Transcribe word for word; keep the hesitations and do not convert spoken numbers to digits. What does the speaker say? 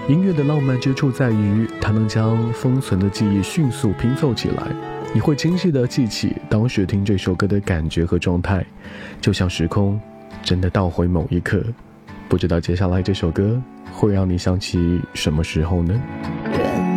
音乐的浪漫之处在于，它能将封存的记忆迅速拼凑起来，你会清晰地记起当时听这首歌的感觉和状态，就像时空真的倒回某一刻。不知道接下来这首歌会让你想起什么时候呢？